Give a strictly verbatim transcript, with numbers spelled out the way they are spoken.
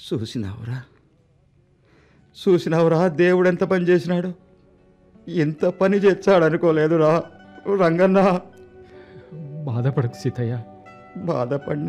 చూసినావురా చూసినావురా దేవుడు ఎంత పని చేసినాడు. ఎంత పని చేస్తాడు అనుకోలేదురా రంగన్న. బాధపడకు సీతయ్య. బాధపడి